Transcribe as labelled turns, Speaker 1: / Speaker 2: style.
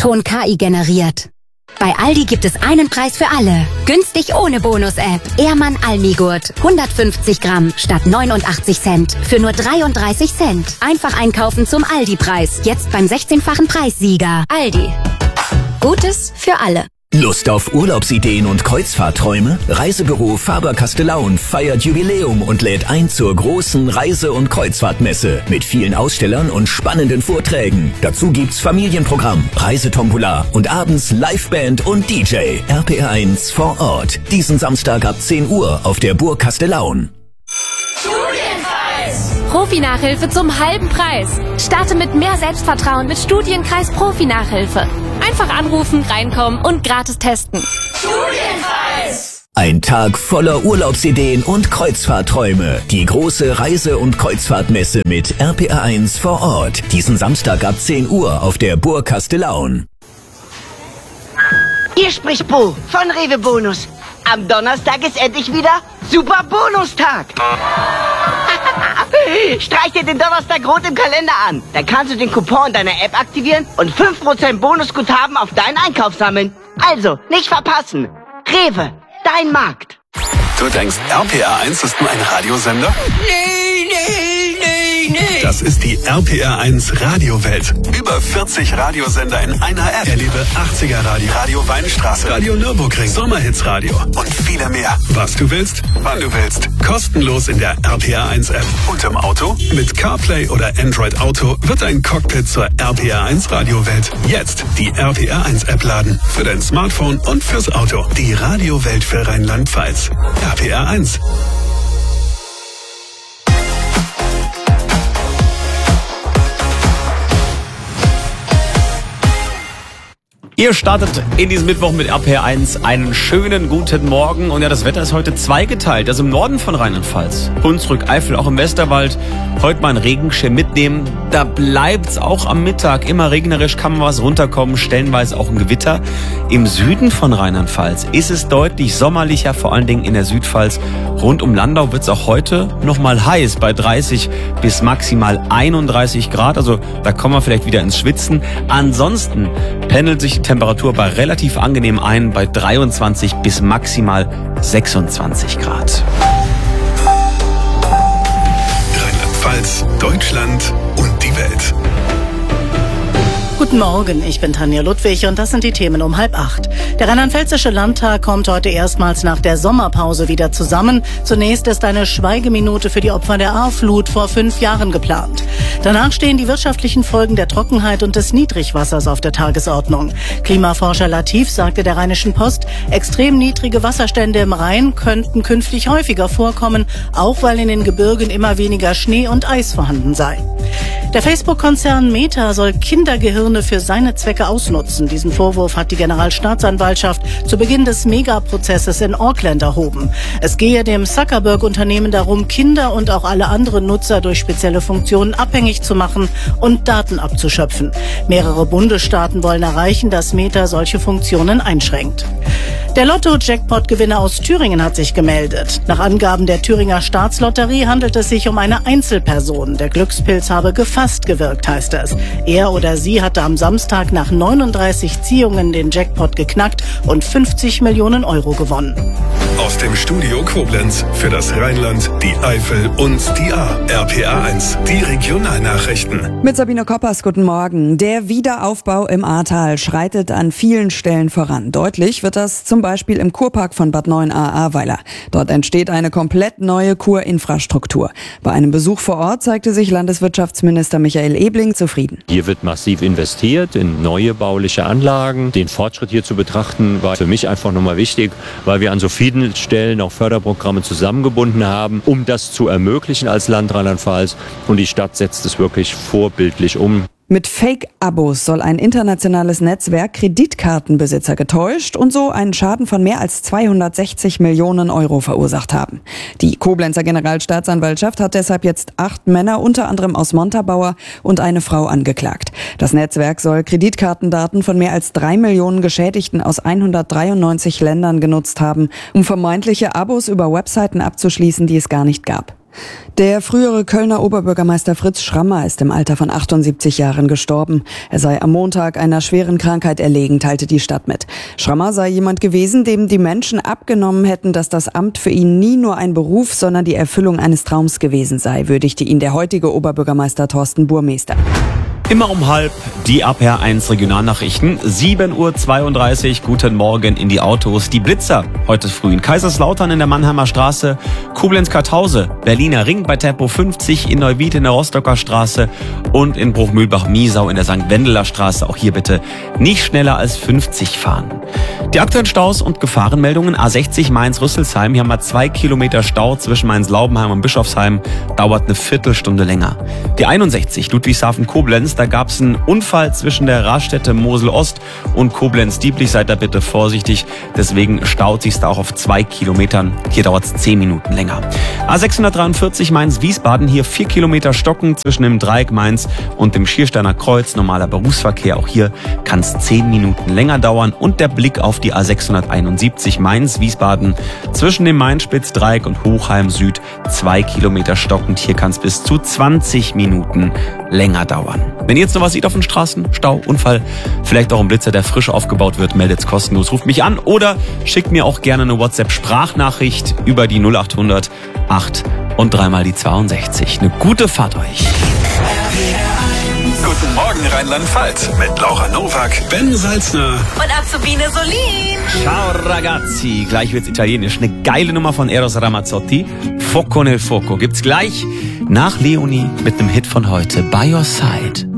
Speaker 1: Ton KI generiert. Bei Aldi gibt es einen Preis für alle. Günstig ohne Bonus-App. Ehrmann Almigurt. 150 Gramm statt 89 Cent. Für nur 33 Cent. Einfach einkaufen zum Aldi-Preis. Jetzt beim 16-fachen Preissieger. Aldi. Gutes für alle.
Speaker 2: Lust auf Urlaubsideen und Kreuzfahrtträume? Reisebüro Faber-Castellaun feiert Jubiläum und lädt ein zur großen Reise- und Kreuzfahrtmesse mit vielen Ausstellern und spannenden Vorträgen. Dazu gibt's Familienprogramm, Reisetombola und abends Liveband und DJ. RPR1 vor Ort. Diesen Samstag ab 10 Uhr auf der Burg Castellaun.
Speaker 3: Profi-Nachhilfe zum halben Preis. Starte mit mehr Selbstvertrauen mit Studienkreis Profi-Nachhilfe. Einfach anrufen, reinkommen und gratis testen. Studienkreis!
Speaker 2: Ein Tag voller Urlaubsideen und Kreuzfahrtträume. Die große Reise- und Kreuzfahrtmesse mit RPR1 vor Ort. Diesen Samstag ab 10 Uhr auf der Burg Castellaun.
Speaker 4: Hier spricht Bo von Rewe Bonus. Am Donnerstag ist endlich wieder Super Bonustag. Streich dir den Donnerstag rot im Kalender an. Dann kannst du den Coupon deiner App aktivieren und 5% Bonusguthaben auf deinen Einkauf sammeln. Also, nicht verpassen. Rewe, dein Markt.
Speaker 5: Du denkst, RPR1 ist nur ein Radiosender?
Speaker 4: Nee.
Speaker 5: Das ist die RPR1 Radiowelt. Über 40 Radiosender in einer App. Erlebe 80er Radio, Radio Weinstraße, Radio Nürburgring, Sommerhits Radio und viele mehr. Was du willst, wann du willst. Kostenlos in der RPR1 App. Und im Auto? Mit CarPlay oder Android Auto wird ein Cockpit zur RPR1 Radiowelt. Jetzt die RPR1 App laden. Für dein Smartphone und fürs Auto. Die Radiowelt für Rheinland-Pfalz. RPR1.
Speaker 6: Ihr startet in diesem Mittwoch mit RPR1 einen schönen guten Morgen. Und ja, das Wetter ist heute zweigeteilt. Also im Norden von Rheinland-Pfalz, Hunsrück, Eifel, auch im Westerwald. Heute mal einen Regenschirm mitnehmen. Da bleibt's auch am Mittag immer regnerisch, kann man was runterkommen, stellenweise auch ein Gewitter. Im Süden von Rheinland-Pfalz ist es deutlich sommerlicher, vor allen Dingen in der Südpfalz. Rund um Landau wird's auch heute noch mal heiß, bei 30 bis maximal 31 Grad. Also da kommen wir vielleicht wieder ins Schwitzen. Ansonsten pendelt sich die Temperatur bei relativ angenehm ein, bei 23 bis maximal 26 Grad.
Speaker 5: Rheinland-Pfalz, Deutschland und die Welt.
Speaker 7: Guten Morgen, ich bin Tanja Ludwig und das sind die Themen um 7:30. Der Rheinland-Pfälzische Landtag kommt heute erstmals nach der Sommerpause wieder zusammen. Zunächst ist eine Schweigeminute für die Opfer der Ahrflut vor 5 Jahren geplant. Danach stehen die wirtschaftlichen Folgen der Trockenheit und des Niedrigwassers auf der Tagesordnung. Klimaforscher Latif sagte der Rheinischen Post, extrem niedrige Wasserstände im Rhein könnten künftig häufiger vorkommen, auch weil in den Gebirgen immer weniger Schnee und Eis vorhanden sei. Der Facebook-Konzern Meta soll Kindergehirne für seine Zwecke ausnutzen. Diesen Vorwurf hat die Generalstaatsanwaltschaft zu Beginn des Megaprozesses in Auckland erhoben. Es gehe dem Zuckerberg-Unternehmen darum, Kinder und auch alle anderen Nutzer durch spezielle Funktionen abhängig zu machen und Daten abzuschöpfen. Mehrere Bundesstaaten wollen erreichen, dass Meta solche Funktionen einschränkt. Der Lotto-Jackpot-Gewinner aus Thüringen hat sich gemeldet. Nach Angaben der Thüringer Staatslotterie handelt es sich um eine Einzelperson. Der Glückspilz habe gefasst gewirkt, heißt es. Er oder sie hatte am Samstag nach 39 Ziehungen den Jackpot geknackt und 50 Millionen Euro gewonnen.
Speaker 5: Aus dem Studio Koblenz für das Rheinland, die Eifel und die Ahr. RPR1, die Regionalnachrichten.
Speaker 8: Mit Sabine Koppers, guten Morgen. Der Wiederaufbau im Ahrtal schreitet an vielen Stellen voran. Deutlich wird das zum Beispiel im Kurpark von Bad Neuenahr-Ahrweiler. Dort entsteht eine komplett neue Kurinfrastruktur. Bei einem Besuch vor Ort zeigte sich Landeswirtschaftsminister Michael Ebling zufrieden.
Speaker 9: Hier wird massiv investiert in neue bauliche Anlagen. Den Fortschritt hier zu betrachten, war für mich einfach nochmal wichtig, weil wir an so vielen Stellen auch Förderprogramme zusammengebunden haben, um das zu ermöglichen als Land Rheinland-Pfalz. Und die Stadt setzt es wirklich vorbildlich um.
Speaker 8: Mit Fake-Abos soll ein internationales Netzwerk Kreditkartenbesitzer getäuscht und so einen Schaden von mehr als 260 Millionen Euro verursacht haben. Die Koblenzer Generalstaatsanwaltschaft hat deshalb jetzt 8 Männer, unter anderem aus Montabaur, und eine Frau angeklagt. Das Netzwerk soll Kreditkartendaten von mehr als 3 Millionen Geschädigten aus 193 Ländern genutzt haben, um vermeintliche Abos über Webseiten abzuschließen, die es gar nicht gab. Der frühere Kölner Oberbürgermeister Fritz Schrammer ist im Alter von 78 Jahren gestorben. Er sei am Montag einer schweren Krankheit erlegen, teilte die Stadt mit. Schrammer sei jemand gewesen, dem die Menschen abgenommen hätten, dass das Amt für ihn nie nur ein Beruf, sondern die Erfüllung eines Traums gewesen sei, würdigte ihn der heutige Oberbürgermeister Thorsten Burmester.
Speaker 6: Immer um 12:30 die APR1 Regionalnachrichten. 7:32 Uhr. Guten Morgen in die Autos. Die Blitzer heute früh in Kaiserslautern in der Mannheimer Straße, Koblenz-Kartause, Berliner Ring bei Tempo 50, in Neuwied in der Rostocker Straße und in Bruchmühlbach-Miesau in der St. Wendeler Straße. Auch hier bitte nicht schneller als 50 fahren. Die aktuellen Staus und Gefahrenmeldungen. A60 Mainz-Rüsselsheim. Hier haben wir 2 Kilometer Stau zwischen Mainz-Laubenheim und Bischofsheim. Dauert eine Viertelstunde länger. Die 61 Ludwigshafen-Koblenz. Da gab es einen Unfall zwischen der Raststätte Mosel-Ost und Koblenz-Dieblich. Seid da bitte vorsichtig. Deswegen staut sich da auch auf 2 Kilometern. Hier dauert es 10 Minuten länger. A643 Mainz-Wiesbaden. Hier 4 Kilometer Stocken zwischen dem Dreieck Mainz und dem Schiersteiner Kreuz. Normaler Berufsverkehr. Auch hier kann es 10 Minuten länger dauern. Und der Blick auf die A671 Mainz-Wiesbaden. Zwischen dem Mainz-Spitz-Dreieck und Hochheim Süd 2 Kilometer stockend. Hier kann es bis zu 20 Minuten länger dauern. Wenn ihr jetzt noch was seht auf den Straßen, Stau, Unfall, vielleicht auch ein Blitzer, der frisch aufgebaut wird, meldet's kostenlos, ruft mich an oder schickt mir auch gerne eine WhatsApp-Sprachnachricht über die 0800 8 und 3 die 62. Eine gute Fahrt euch.
Speaker 5: Guten Morgen Rheinland-Pfalz mit Laura Nowak, Ben Salzner
Speaker 3: Und Azubine Solin.
Speaker 6: Ciao ragazzi, gleich wird's italienisch. Eine geile Nummer von Eros Ramazzotti. Foco nel Foco gibt's gleich nach Leonie mit einem Hit von heute, By Your Side.